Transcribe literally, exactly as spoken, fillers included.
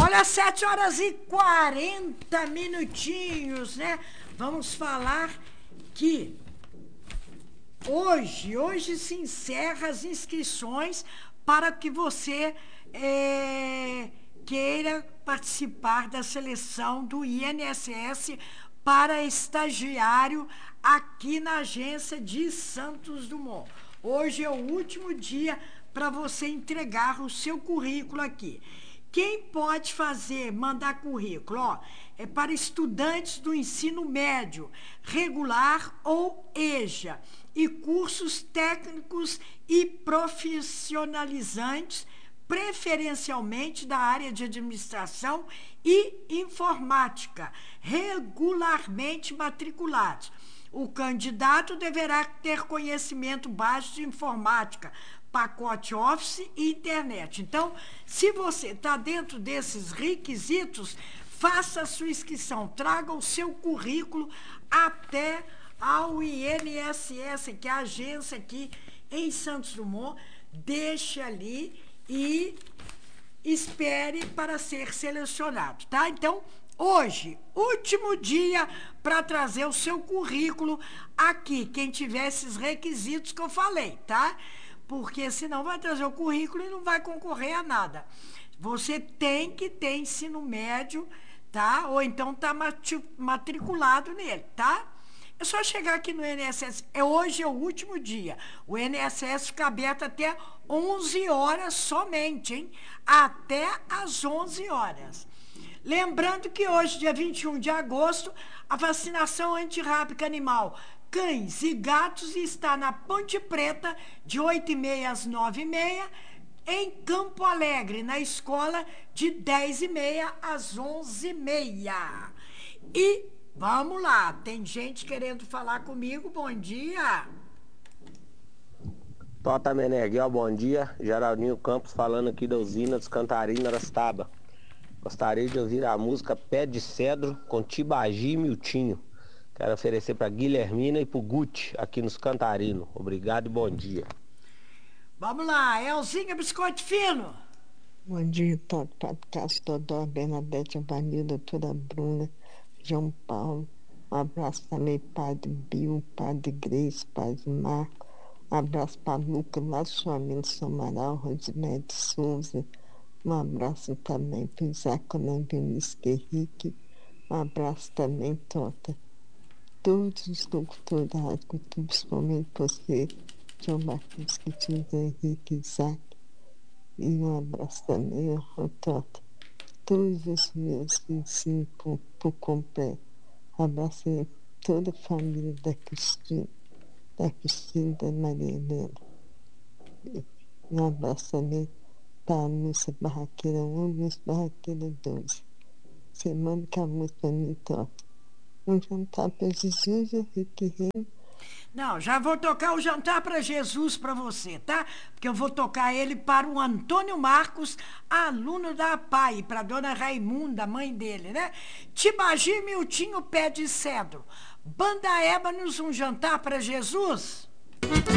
Olha, sete horas e quarenta minutinhos, né? Vamos falar que hoje, hoje se encerra as inscrições para que você é, queira participar da seleção do I N S S para estagiário aqui na agência de Santos Dumont. Hoje é o último dia para você entregar o seu currículo aqui. Quem pode fazer, mandar currículo? Ó, é para estudantes do ensino médio, regular ou EJA, e cursos técnicos e profissionalizantes, preferencialmente da área de administração e informática, regularmente matriculados. O candidato deverá ter conhecimento básico de informática, pacote Office e internet. Então, se você está dentro desses requisitos, faça a sua inscrição, traga o seu currículo até ao I N S S, que é a agência aqui em Santos Dumont, deixe ali e espere para ser selecionado, tá? Então, hoje, último dia para trazer o seu currículo aqui, quem tiver esses requisitos que eu falei, tá? Porque senão vai trazer o currículo e não vai concorrer a nada. Você tem que ter ensino médio, tá? Ou então tá matriculado nele, tá? É só chegar aqui no I N S S. É, hoje é o último dia. O I N S S fica aberto até onze horas somente, hein? Até às onze horas. Lembrando que hoje, dia vinte e um de agosto, a vacinação antirrábica animal cães e gatos está na Ponte Preta, de oito e meia às nove e meia, em Campo Alegre, na escola, de dez e meia às onze e meia. E vamos lá, tem gente querendo falar comigo, bom dia. Tota Meneghel, bom dia. Geraldinho Campos falando aqui da usina dos Cantarim, Arastaba. Gostaria de ouvir a música Pé de Cedro com Tibagi e Miltinho. Quero oferecer para Guilhermina e para o Guti, aqui nos Cantarino. Obrigado e bom dia. Vamos lá, Elzinha Biscoito Fino. Bom dia, Toto Podcast, Dodó, Bernadette, Vanilda, doutora Bruna, João Paulo. Um abraço também, Padre Bill, Padre Grace, Padre Marco. Um abraço para Luca, lá do Chamento Samaral, Rosimério de Souza. Um abraço também para o Isaac Vinícius Henrique. Um abraço também, Tota. Todos os locutores da Rádio Cultura, principalmente você, João Batista, Tio Henrique, Isaac. E um abraço também ao Tota. Todos os meus que ensinam por, por completo. Abraço toda a família da Cristina, da Cristina e da Maria Helena. E um abraço também para a Lúcia Barraqueira um e Lúcia Barraqueira dois. Você manda que a música para mim, Tota. Um jantar para Jesus, Henrique Reino. Não, já vou tocar o jantar para Jesus para você, tá? Porque eu vou tocar ele para o Antônio Marcos, aluno da A P A I, para a dona Raimunda, mãe dele, né? Tibagi Miltinho Pé de Cedro. Banda Ébanos, um jantar para Jesus.